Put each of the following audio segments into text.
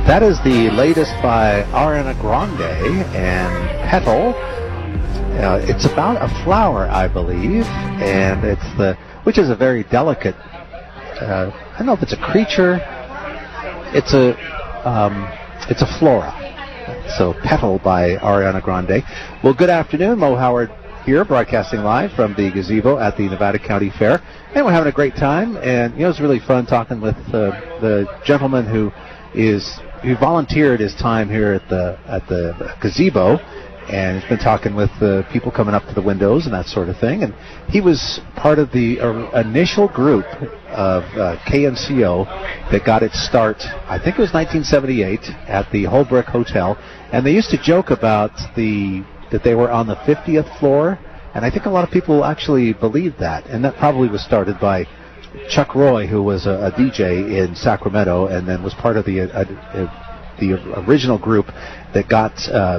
That is the latest by Ariana Grande and Petal. It's about a flower, I believe, and which is a very delicate. I don't know if it's a creature. It's a flora. So Petal by Ariana Grande. Well, good afternoon, Mo Howard here, broadcasting live from the gazebo at the Nevada County Fair, and we're having a great time. And it's really fun talking with the gentleman who volunteered his time here at the gazebo, and he's been talking with people coming up to the windows and that sort of thing. And he was part of the initial group of KNCO that got its start, I think it was 1978, at the Holbrook Hotel. And they used to joke about that they were on the 50th floor, and I think a lot of people actually believed that. And that probably was started by Chuck Roy, who was a DJ in Sacramento, and then was part of the original group that got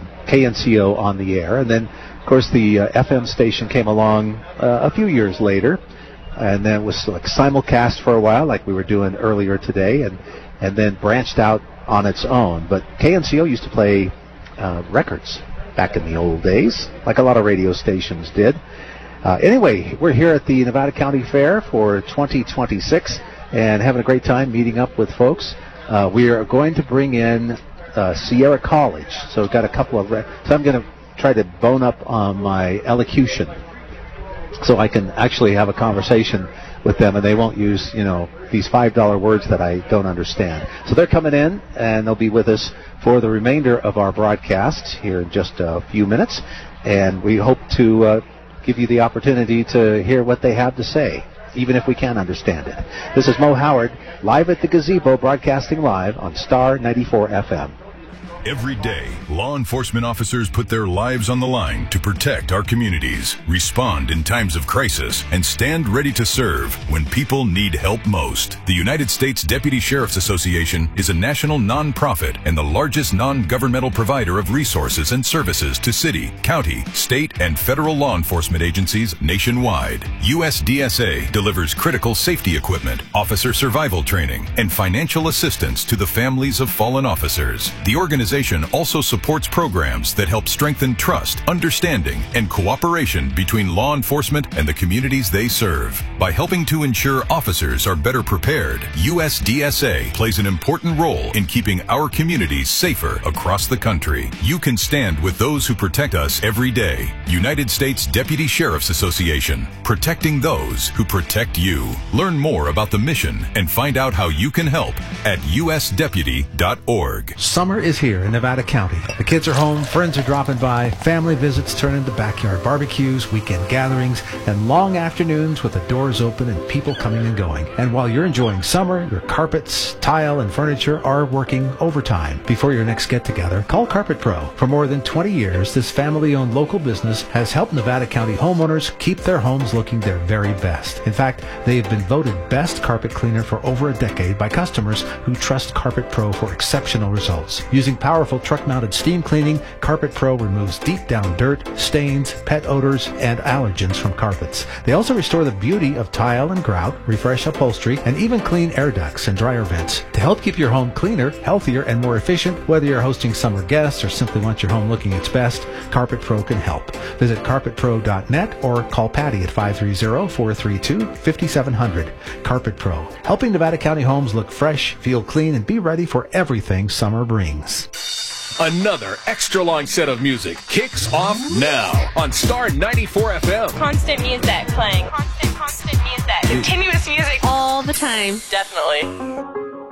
KNCO on the air. And then, of course, the FM station came along a few years later, and then it was like simulcast for a while, like we were doing earlier today, and then branched out on its own. But KNCO used to play records back in the old days, like a lot of radio stations did. Anyway, we're here at the Nevada County Fair for 2026 and having a great time meeting up with folks. We are going to bring in Sierra College. So we've got a couple of... So I'm going to try to bone up on my elocution so I can actually have a conversation with them, and they won't use, these $5 words that I don't understand. So they're coming in, and they'll be with us for the remainder of our broadcast here in just a few minutes. And we hope to... give you the opportunity to hear what they have to say, even if we can't understand it. This is Mo Howard, live at the gazebo, broadcasting live on Star 94 FM. Every day, law enforcement officers put their lives on the line to protect our communities, respond in times of crisis, and stand ready to serve when people need help most. The United States Deputy Sheriff's Association is a national nonprofit and the largest non-governmental provider of resources and services to city, county, state, and federal law enforcement agencies nationwide. USDSA delivers critical safety equipment, officer survival training, and financial assistance to the families of fallen officers. The organization also supports programs that help strengthen trust, understanding, and cooperation between law enforcement and the communities they serve. By helping to ensure officers are better prepared, USDSA plays an important role in keeping our communities safer across the country. You can stand with those who protect us every day. United States Deputy Sheriff's Association, protecting those who protect you. Learn more about the mission and find out how you can help at usdeputy.org. Summer is here in Nevada County. The kids are home, friends are dropping by, family visits turn into backyard barbecues, weekend gatherings, and long afternoons with the doors open and people coming and going. And while you're enjoying summer, your carpets, tile, and furniture are working overtime. Before your next get-together, call Carpet Pro. For more than 20 years, this family-owned local business has helped Nevada County homeowners keep their homes looking their very best. In fact, they have been voted best carpet cleaner for over a decade by customers who trust Carpet Pro for exceptional results. Using powerful truck-mounted steam cleaning, Carpet Pro removes deep-down dirt, stains, pet odors, and allergens from carpets. They also restore the beauty of tile and grout, refresh upholstery, and even clean air ducts and dryer vents. To help keep your home cleaner, healthier, and more efficient, whether you're hosting summer guests or simply want your home looking its best, Carpet Pro can help. Visit carpetpro.net or call Patty at 530-432-5700. Carpet Pro, helping Nevada County homes look fresh, feel clean, and be ready for everything summer brings. Another extra long set of music kicks off now on Star 94 FM. Constant music playing. Constant music. Continuous music. All the time. Definitely.